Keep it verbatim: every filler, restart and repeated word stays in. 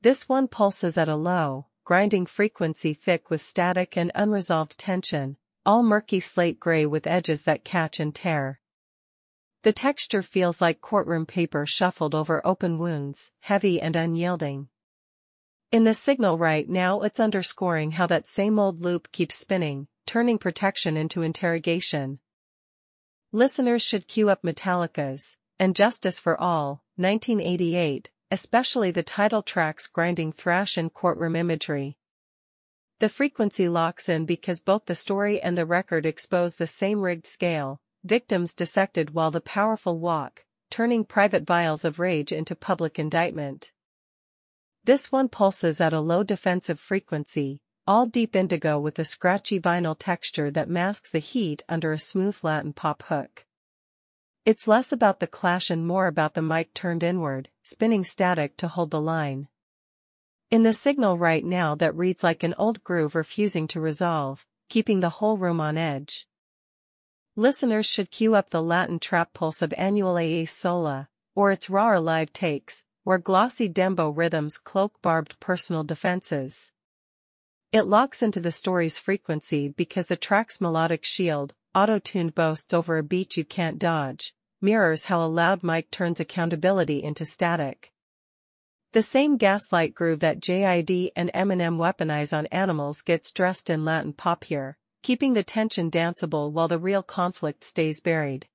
This one pulses at a low, grinding frequency thick with static and unresolved tension, all murky slate gray with edges that catch and tear. The texture feels like courtroom paper shuffled over open wounds, heavy and unyielding. In the signal right now it's underscoring how that same old loop keeps spinning, turning protection into interrogation. Listeners should cue up Metallica's "And Justice for All," nineteen eighty-eight, especially the title track's grinding thrash and courtroom imagery. The frequency locks in because both the story and the record expose the same rigged scale, victims dissected while the powerful walk, turning private vials of rage into public indictment. This one pulses at a low defensive frequency, all deep indigo with a scratchy vinyl texture that masks the heat under a smooth Latin pop hook. It's less about the clash and more about the mic turned inward, spinning static to hold the line. In the signal right now that reads like an old groove refusing to resolve, keeping the whole room on edge. Listeners should cue up the Latin trap pulse of Annuale Sola, or its rawer live takes, where glossy dembo rhythms cloak barbed personal defenses. It locks into the story's frequency because the track's melodic shield, auto-tuned boasts over a beat you can't dodge, mirrors how a loud mic turns accountability into static. The same gaslight groove that J I D and Eminem weaponize on Animals gets dressed in Latin pop here, keeping the tension danceable while the real conflict stays buried.